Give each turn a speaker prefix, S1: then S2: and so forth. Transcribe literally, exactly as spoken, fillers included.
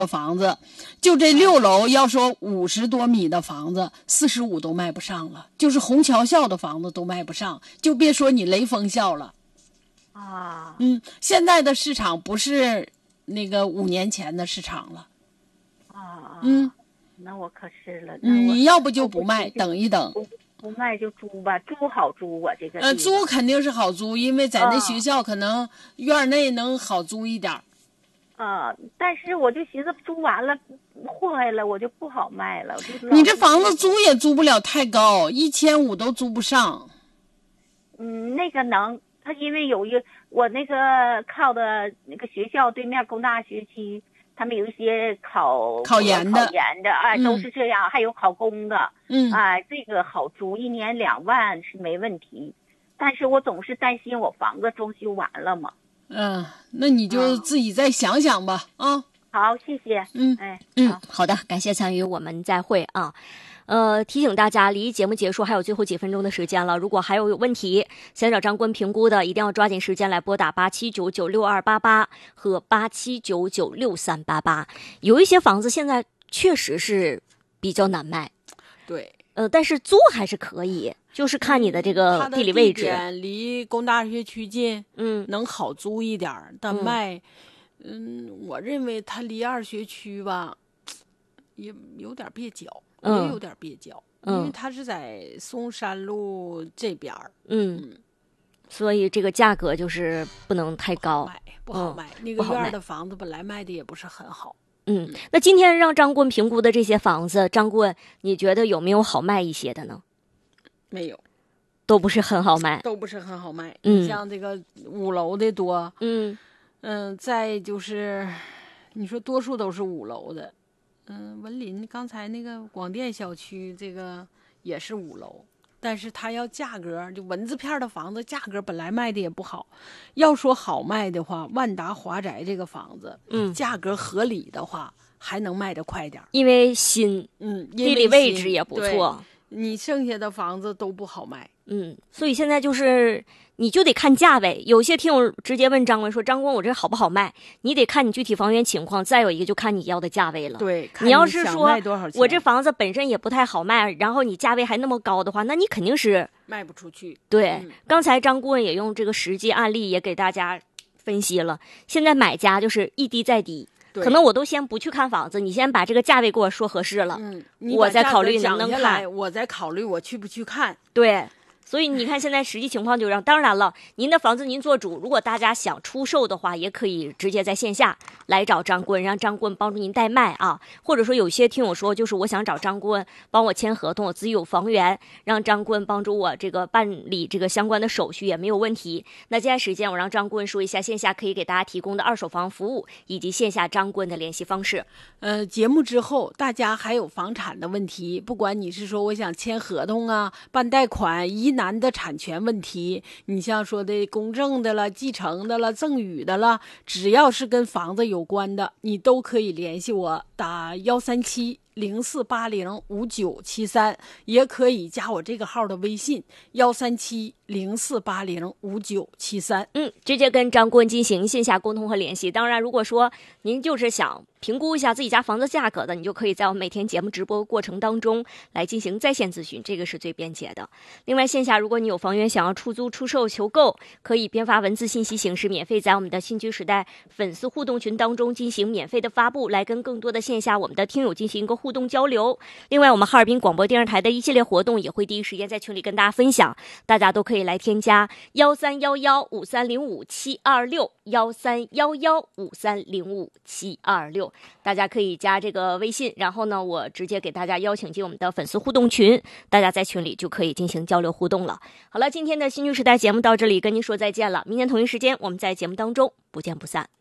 S1: 房子，就这六楼要说五十多米的房子，四十五都卖不上了，就是虹桥校的房子都卖不上，就别说你雷锋校了。
S2: 啊，
S1: 嗯，现在的市场不是那个五年前的市场了。
S2: 啊，
S1: 嗯，
S2: 那我可是了。
S1: 嗯，你要不就不
S2: 不
S1: 卖，等一等。
S2: 不不卖就租吧，租好租啊，这个
S1: 呃，租肯定是好租，因为在那学校可能院内能好租一点。
S2: 啊，但是我就寻思租完了坏了，我就不好卖了。
S1: 你这房子租也租不了太高，一千五都租不上。
S2: 嗯，那个能，他因为有一个我那个靠的那个学校对面工大学区，他们有一些考
S1: 考研的，
S2: 考研的啊、哎
S1: 嗯，
S2: 都是这样，还有考公的，
S1: 嗯，
S2: 哎，这个好租，一年两万是没问题。但是我总是担心我房子装修完了嘛。
S1: 嗯，那你就自己再想想吧。啊、嗯，
S2: 好，谢谢。
S1: 嗯，
S2: 哎，
S3: 嗯，好的，感谢参与，我们再会啊。呃，提醒大家，离节目结束还有最后几分钟的时间了。如果还有问题想找张棍评估的，一定要抓紧时间来拨打八七九九六二八八和八七九九六三八八。有一些房子现在确实是比较难卖，
S1: 对，
S3: 呃，但是租还是可以，就是看你的这个地理位置，
S1: 嗯、离工大学区近，
S3: 嗯，
S1: 能好租一点，但卖，嗯，嗯我认为它离二学区吧，也有点蹩脚。也有点蹩脚，
S3: 嗯，
S1: 因为它是在松山路这边儿，
S3: 嗯，嗯，所以这个价格就是不能太高，
S1: 不好卖。嗯、那个院的房子本来卖的也不是很好。
S3: 嗯，嗯那今天让张棍评估的这些房子，张棍你觉得有没有好卖一些的呢？
S1: 没有，
S3: 都不是很好卖，
S1: 都不是很好卖。
S3: 嗯，
S1: 你像这个五楼的多，
S3: 嗯
S1: 嗯，再就是你说多数都是五楼的。嗯，文林刚才那个广电小区这个也是五楼，但是它要价格，就文字片的房子价格本来卖的也不好。要说好卖的话，万达华宅这个房子，
S3: 嗯，
S1: 价格合理的话还能卖得快点，
S3: 因为新，
S1: 嗯，
S3: 地理位置也不错。
S1: 你剩下的房子都不好卖，
S3: 嗯，所以现在就是你就得看价位。有些听友直接问张棍说：“张棍，我这好不好卖？”你得看你具体房源情况，再有一个就看你要的价位了。
S1: 对，
S3: 你要是说
S1: 我
S3: 这房子本身也不太好卖，然后你价位还那么高的话，那你肯定是
S1: 卖不出去。
S3: 对，
S1: 嗯、
S3: 刚才张棍也用这个实际案例也给大家分析了，现在买家就是一低再低。可能我都先不去看房子，你先把这个价位给我说合适了，
S1: 嗯，
S3: 我再考虑能不能看，
S1: 我再考虑我去不去看。
S3: 对，所以你看现在实际情况就让，当然了，您的房子您做主，如果大家想出售的话，也可以直接在线下来找张棍，让张棍帮助您代卖啊。或者说有些听我说，就是我想找张棍帮我签合同，我自己有房源，让张棍帮助我这个办理这个相关的手续也没有问题。那接下来时间我让张棍说一下线下可以给大家提供的二手房服务，以及线下张棍的联系方式。
S1: 呃，节目之后大家还有房产的问题，不管你是说我想签合同啊、办贷款、疑难的产权问题，你像说的公证的了、继承的了、赠与的了，只要是跟房子有关的，你都可以联系我，打幺三七零四八零五九七三，也可以加我这个号的微信幺三七零四八零五九七三。
S3: 嗯，直接跟张棍进行线下沟通和联系。当然，如果说您就是想评估一下自己家房子价格的，你就可以在我每天节目直播过程当中来进行在线咨询，这个是最便捷的。另外，线下如果你有房源想要出租、出售、求购，可以编发文字信息形式，免费在我们的新居时代粉丝互动群当中进行免费的发布，来跟更多的线下我们的听友进行一个互动交流。另外，我们哈尔滨广播电视台的一系列活动也会第一时间在群里跟大家分享，大家都可以来添加幺三幺幺五三零五七二六幺三幺幺五三零五七二六，大家可以加这个微信，然后呢，我直接给大家邀请进我们的粉丝互动群，大家在群里就可以进行交流互动了。好了，今天的新居时代节目到这里跟您说再见了，明天同一时间我们在节目当中不见不散。